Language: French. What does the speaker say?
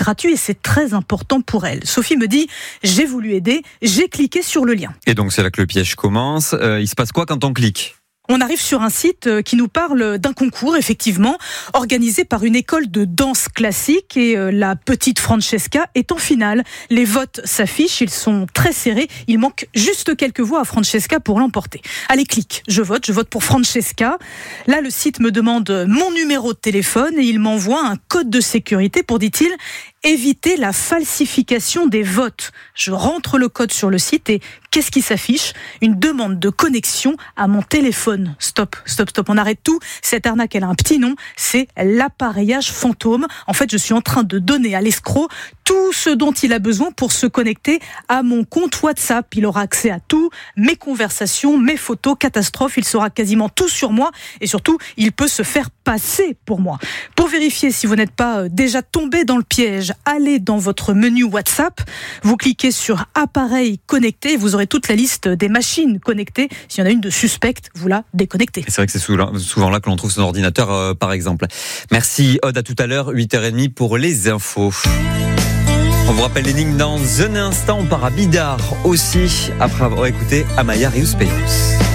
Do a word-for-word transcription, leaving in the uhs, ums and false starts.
gratuit et c'est très important pour elle. Sophie me dit, j'ai voulu aider, j'ai cliqué sur le lien. Et donc c'est là que le piège commence. Euh, il se passe quoi quand on clique ? On arrive sur un site qui nous parle d'un concours, effectivement, organisé par une école de danse classique et la petite Francesca est en finale. Les votes s'affichent, ils sont très serrés. Il manque juste quelques voix à Francesca pour l'emporter. Allez, clique, je vote, je vote pour Francesca. Là, le site me demande mon numéro de téléphone et il m'envoie un code de sécurité pour, dit-il, éviter la falsification des votes. Je rentre le code sur le site et qu'est-ce qui s'affiche ? Une demande de connexion à mon téléphone. Stop, stop, stop, on arrête tout. Cette arnaque, elle a un petit nom, c'est l'appareillage fantôme. En fait, je suis en train de donner à l'escroc tout ce dont il a besoin pour se connecter à mon compte WhatsApp. Il aura accès à tout, mes conversations, mes photos, catastrophe, il saura quasiment tout sur moi et surtout, il peut se faire passer pour moi. Pour vérifier si vous n'êtes pas déjà tombé dans le piège, allez dans votre menu WhatsApp, vous cliquez sur appareil connecté, vous aurez toute la liste des machines connectées. S'il y en a une de suspecte, vous la déconnectez. C'est vrai que c'est souvent là que l'on trouve son ordinateur, euh, par exemple. Merci Aude, à tout à l'heure, huit heures trente pour les infos. On vous rappelle l'énigme dans un instant, on part à Bidart aussi, après avoir écouté Amaya Rius Payos.